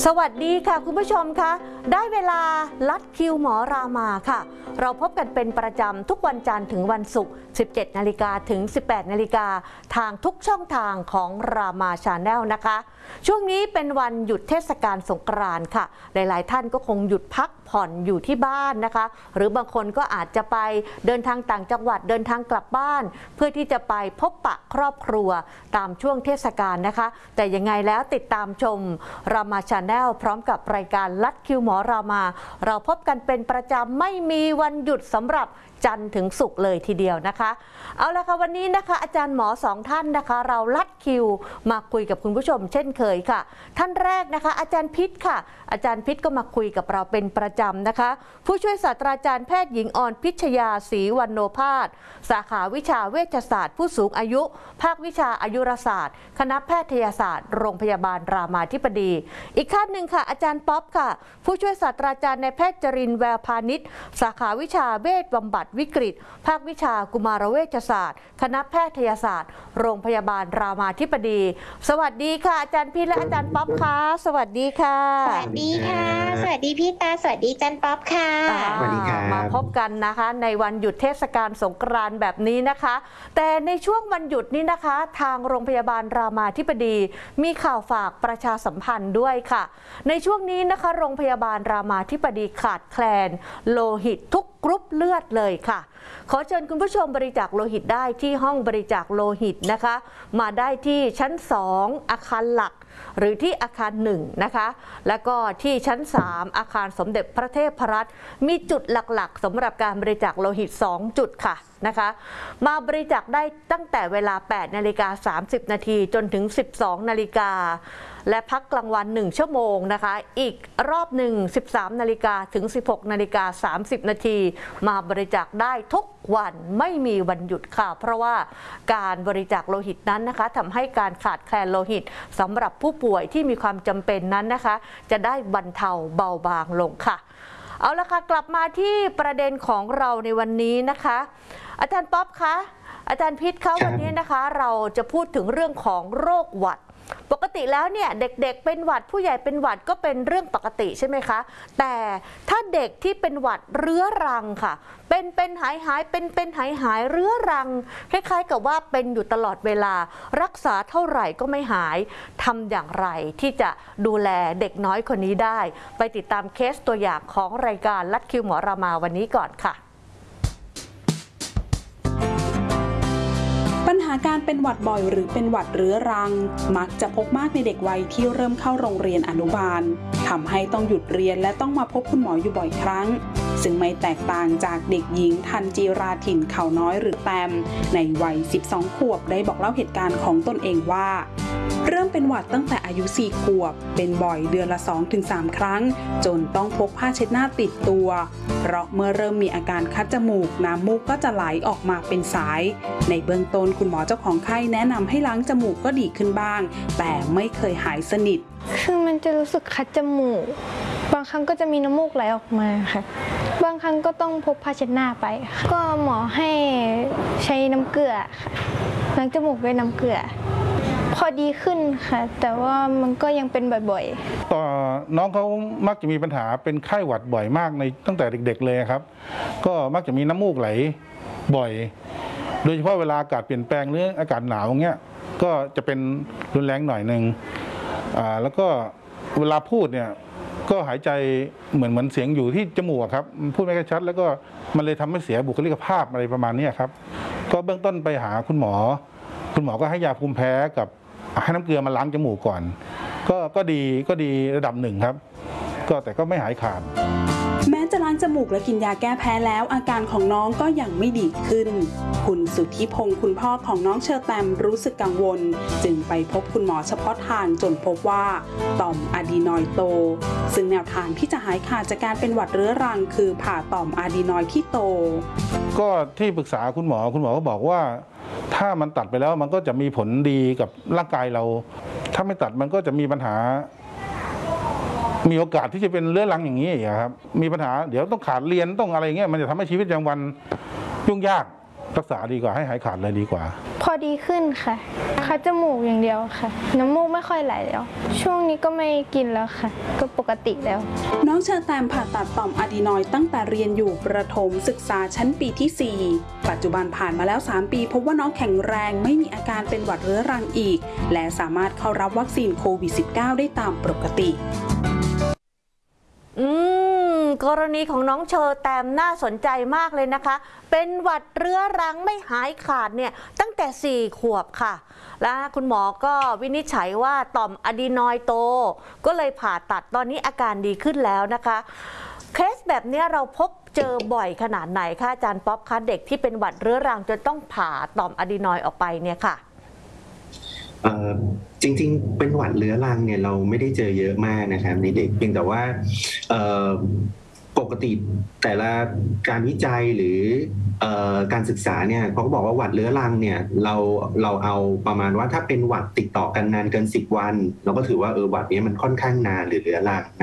สวัสดีค่ะคุณผู้ชมคะได้เวลาลัดคิวหมอรามาค่ะเราพบกันเป็นประจำทุกวันจันทร์ถึงวันศุกร์ 17 นาฬิกาถึง 18 นาฬิกาทางทุกช่องทางของรามาชาแนลนะคะช่วงนี้เป็นวันหยุดเทศกาลสงกรานต์ค่ะหลายๆท่านก็คงหยุดพักผ่อนอยู่ที่บ้านนะคะหรือบางคนก็อาจจะไปเดินทางต่างจังหวัดเดินทางกลับบ้านเพื่อที่จะไปพบปะครอบครัวตามช่วงเทศกาลนะคะแต่ยังไงแล้วติดตามชมรามาชาแนลพร้อมกับรายการลัดคิวหมอรามาเราพบกันเป็นประจำไม่มีวันหยุดสำหรับจันทร์ถึงศุกร์เลยทีเดียวนะคะเอาละค่ะวันนี้นะคะอาจารย์หมอสองท่านนะคะเราลัดคิวมาคุยกับคุณผู้ชมเช่นเคยค่ะท่านแรกนะคะอาจารย์พิษค่ะอาจารย์พิษก็มาคุยกับเราเป็นประจำนะคะผู้ช่วยศาสตราจารย์แพทย์หญิงอรพิชยาศรีวรรณโนภาสสาขาวิชาเวชศาสตร์ผู้สูงอายุภาควิชาอายุรศาสตร์คณะแพทยศาสตร์โรงพยาบาลรามาธิบดีอีกท่านหนึ่งค่ะอาจารย์ป๊อปค่ะผู้ช่วยศาสตราจารย์นายแพทย์จรินทร์แววพานิชสาขาวิชาเวชบำบัดวิกฤตภาควิชากุมารเวชศาสตร์คณะแพทยศาสตร์โรงพยาบาลรามาธิบดีสวัสดีค่ะอาจารย์พี่และอาจารย์ป๊อปค่ะสวัสดีค่ะสวัสดีค่ะสวัสดีพี่ตาสวัสดีจันป๊อปค่ะสวัสดีค่ะมาพบกันนะคะในวันหยุดเทศกาลสงกรานต์แบบนี้นะคะแต่ในช่วงวันหยุดนี้นะคะทางโรงพยาบาลรามาธิบดีมีข่าวฝากประชาสัมพันธ์ด้วยค่ะในช่วงนี้นะคะโรงพยาบาลรามาธิบดีขาดแคลนโลหิตทุกกรุ๊ปเลือดเลยค่ะขอเชิญคุณผู้ชมบริจาคโลหิตได้ที่ห้องบริจาคโลหิตนะคะมาได้ที่ชั้น2อาคารหลักหรือที่อาคาร1นะคะแล้วก็ที่ชั้น3อาคารสมเด็จพระเทพรัตน์มีจุดหลักๆสำหรับการบริจาคโลหิต2จุดค่ะนะคะมาบริจาคได้ตั้งแต่เวลา 8:30 นาทีจนถึง 12 นาฬิกาและพักกลางวัน1ชั่วโมงนะคะอีกรอบหนึ่ง 13 นาฬิกาถึง 16 นาฬิกา 30 นาทีมาบริจาคได้ทุกวันไม่มีวันหยุดค่ะเพราะว่าการบริจาคโลหิตนั้นนะคะทำให้การขาดแคลนโลหิตสำหรับผู้ป่วยที่มีความจำเป็นนั้นนะคะจะได้บรรเทาเบาบางลงค่ะเอาละค่ะกลับมาที่ประเด็นของเราในวันนี้นะคะอาจารย์ป๊อปคะอาจารย์พิษคะวันนี้นะคะเราจะพูดถึงเรื่องของโรคหวัดปกติแล้วเนี่ยเด็กๆเป็นหวัดผู้ใหญ่เป็นหวัดก็เป็นเรื่องปกติใช่ไหมคะแต่ถ้าเด็กที่เป็นหวัดเรื้อรังค่ะเป็นหายเรื้อรังคล้ายๆกับว่าเป็นอยู่ตลอดเวลารักษาเท่าไหร่ก็ไม่หายทำอย่างไรที่จะดูแลเด็กน้อยคนนี้ได้ไปติดตามเคสตัวอย่างของรายการลัดคิวหมอรามาวันนี้ก่อนค่ะปัญหาการเป็นหวัดบ่อยหรือเป็นหวัดเรื้อรังมักจะพบมากในเด็กวัยที่เริ่มเข้าโรงเรียนอนุบาลทำให้ต้องหยุดเรียนและต้องมาพบคุณหมออยู่บ่อยครั้งซึ่งไม่แตกต่างจากเด็กหญิงทันจีราถิ่นเขาน้อยหรือแตมในวัย 12 ขวบได้บอกเล่าเหตุการณ์ของตนเองว่าเริ่มเป็นหวัดตั้งแต่อายุ 4 ขวบเป็นบ่อยเดือนละ 2-3 ครั้งจนต้องพกผ้าเช็ดหน้าติดตัวเพราะเมื่อเริ่มมีอาการคัดจมูกน้ำมูกก็จะไหลออกมาเป็นสายในเบื้องต้นคุณหมอเจ้าของไข้แนะนำให้ล้างจมูกก็ดีขึ้นบ้างแต่ไม่เคยหายสนิทคือมันจะรู้สึกคัดจมูกบางครั้งก็จะมีน้ำมูกไหลออกมาค่ะบางครั้งก็ต้องพกผ้าเช็ดหน้าไปก็หมอให้ใช้น้ำเกลือค่ะล้างจมูกด้วยน้ำเกลือพอดีขึ้นค่ะแต่ว่ามันก็ยังเป็นบ่อยๆต่อน้องเขามักจะมีปัญหาเป็นไข้หวัดบ่อยมากในตั้งแต่เด็กๆเลยครับก็มักจะมีน้ำมูกไหลบ่อยโดยเฉพาะเวลาอากาศเปลี่ยนแปลงหรืออากาศหนาวอย่างเงี้ยก็จะเป็นรุนแรงหน่อยนึงแล้วก็เวลาพูดเนี่ยก็หายใจเหมือนเสียงอยู่ที่จมูกครับพูดไม่ค่อยชัดแล้วก็มันเลยทำให้เสียบุคลิกภาพอะไรประมาณนี้ครับก็เบื้องต้นไปหาคุณหมอก็ให้ยาภูมิแพ้กับให้น้ำเกลือมาล้างจมูกก่อนก็ดีระดับหนึ่งครับก็แต่ก็ไม่หายขาดแม้จะล้างจมูกและกินยาแก้แพ้แล้วอาการของน้องก็ยังไม่ดีขึ้นคุณสุทธิพงศ์คุณพ่อของน้องเชอร์แตมรู้สึกกังวลจึงไปพบคุณหมอเฉพาะทางจนพบว่าต่อมอะดีนอยด์โตซึ่งแนวทางที่จะหายขาดจากการเป็นหวัดเรื้อรังคือผ่าต่อมอะดีนอยด์ที่โตก็ที่ปรึกษาคุณหมอก็บอกว่าถ้ามันตัดไปแล้วมันก็จะมีผลดีกับร่างกายเราถ้าไม่ตัดมันก็จะมีปัญหามีโอกาสที่จะเป็นเรื้อรังอย่างนี้ครับมีปัญหาเดี๋ยวต้องขาดเรียนต้องอะไรเงี้ยมันจะทำให้ชีวิตประจำวันยุ่งยากรักษาดีกว่าให้หายขาดเลยดีกว่าพอดีขึ้นค่ะ คัดจมูกอย่างเดียวค่ะ น้ำมูกไม่ค่อยไหลแล้ว ช่วงนี้ก็ไม่กินแล้วค่ะ ก็ปกติแล้วน้องเชอแตมผ่าตัดต่อมอะดีนอยด์ตั้งแต่เรียนอยู่ประถมศึกษาชั้นปีที่ 4 ปัจจุบันผ่านมาแล้ว 3 ปีพบว่าน้องแข็งแรงไม่มีอาการเป็นหวัดเรื้อรังอีก และสามารถเข้ารับวัคซีนโควิด -19 ได้ตามปกติกรณีของน้องเชอแตมน่าสนใจมากเลยนะคะ เป็นหวัดเรื้อรังไม่หายขาดเนี่ยตั้งแต่ 4 ขวบค่ะ และคุณหมอก็วินิจฉัยว่าต่อมอะดีนอยด์โต ก็เลยผ่าตัดตอนนี้อาการดีขึ้นแล้วนะคะ เคสแบบนี้เราพบเจอบ่อยขนาดไหนคะอาจารย์ป๊อปคะเด็กที่เป็นหวัดเรื้อรังจนต้องผ่าต่อมอะดีนอยด์ออกไปเนี่ยค่ะจริงๆเป็นหวัดเรื้อรังเนี่ยเราไม่ได้เจอเยอะมากนะครับในเด็กเพียงแต่ว่าปกติแต่ละการวิจัยหรือการศึกษาเนี่ยเขาก็บอกว่าหวัดเรื้อรังเนี่ยเราเอาประมาณว่าถ้าเป็นหวัดติดต่อกันนานเกิน10 วันเราก็ถือว่าหวัดนี้มันค่อนข้างนานหรือเรื้อรัง